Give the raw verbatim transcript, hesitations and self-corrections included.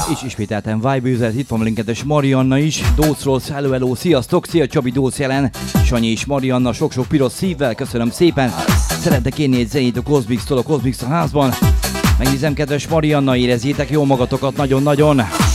És ismételten Vibe User, itt van linkedes Marianna is, Dócról, hello, hello, sziasztok, szia Csabi Dóc jelen, Sanyi és Marianna, sok-sok piros szívvel, köszönöm szépen. Szeretnék kérni egy zenét a Cosmix-tól, a Cosmix a házban. Megnézem, kedves Marianna, érezzétek jól magatokat nagyon-nagyon.